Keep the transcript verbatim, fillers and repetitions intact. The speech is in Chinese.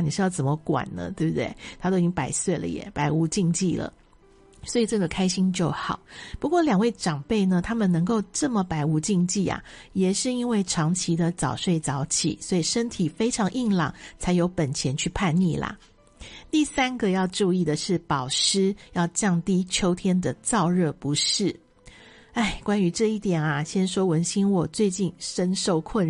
你是要怎么管呢？对不对？他都已经百岁了耶，百无禁忌了。所以这个开心就好。不过两位长辈呢，他们能够这么百无禁忌啊，也是因为长期的早睡早起，所以身体非常硬朗，才有本钱去叛逆啦。第三个要注意的是保湿，要降低秋天的燥热不适。哎，关于这一点啊，先说文心我最近深受困